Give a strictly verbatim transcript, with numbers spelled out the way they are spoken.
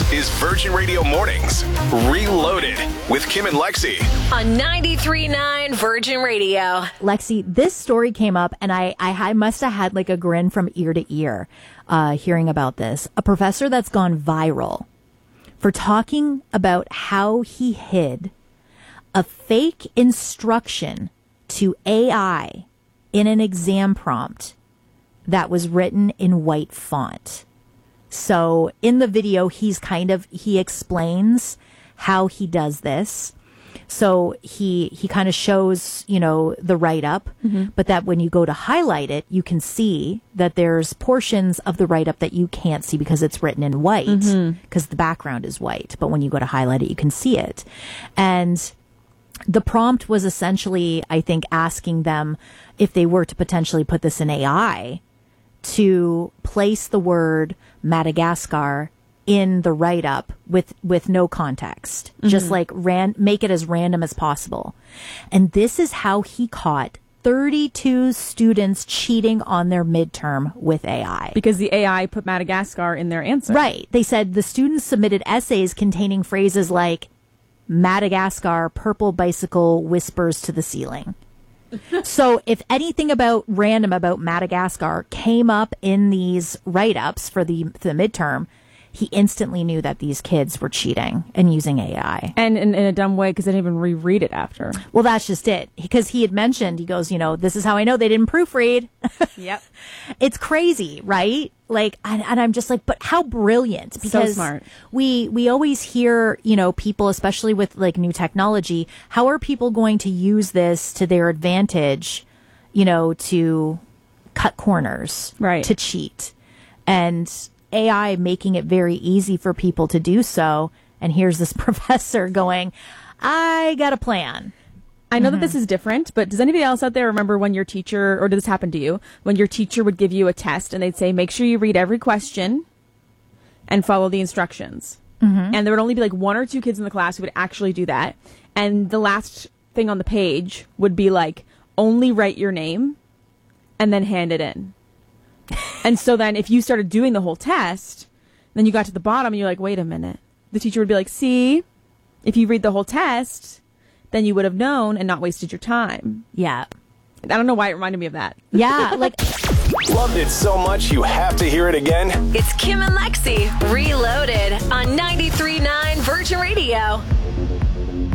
is Virgin Radio Mornings Reloaded with Kim and Lexi on ninety-three point nine Virgin Radio. Lexi, this story came up and I, I must have had like a grin from ear to ear uh, hearing about this. A professor that's gone viral for talking about how he hid a fake instruction to A I in an exam prompt that was written in white font. So in the video, he's kind of, he explains how he does this. So he, he kind of shows, you know, the write-up, mm-hmm. but that when you go to highlight it, you can see that there's portions of the write-up that you can't see because it's written in white, because mm-hmm. the background is white. But when you go to highlight it, you can see it. And the prompt was essentially, I think, asking them if they were to potentially put this in A I to place the word Madagascar in the write-up with, with no context. Mm-hmm. Just like ran, make it as random as possible. And this is how he caught thirty-two students cheating on their midterm with A I. Because the A I put Madagascar in their answer. Right. They said the students submitted essays containing phrases like Madagascar, purple bicycle whispers to the ceiling. So if anything about random about Madagascar came up in these write-ups for the, for the midterm, he instantly knew that these kids were cheating and using A I. And in, in a dumb way, because they didn't even reread it after. Well, that's just it. Because he had mentioned, he goes, you know, this is how I know they didn't proofread. Yep. It's crazy, right? Like, and, and I'm just like, but how brilliant. Because so smart. We, we always hear, you know, people, especially with like new technology, how are people going to use this to their advantage, you know, to cut corners, right? To cheat. And A I making it very easy for people to do so. And here's this professor going, I got a plan. I know mm-hmm. that this is different, but does anybody else out there remember when your teacher, or did this happen to you, when your teacher would give you a test and they'd say, make sure you read every question and follow the instructions. Mm-hmm. And there would only be like one or two kids in the class who would actually do that. And the last thing on the page would be like, only write your name and then hand it in. And so then if you started doing the whole test, then you got to the bottom and you're like, wait a minute. The teacher would be like, see, if you read the whole test, then you would have known and not wasted your time. Yeah. I don't know why it reminded me of that. Yeah. Like, loved it so much you have to hear it again? It's Kim and Lexi Reloaded on ninety-three point nine Virgin Radio.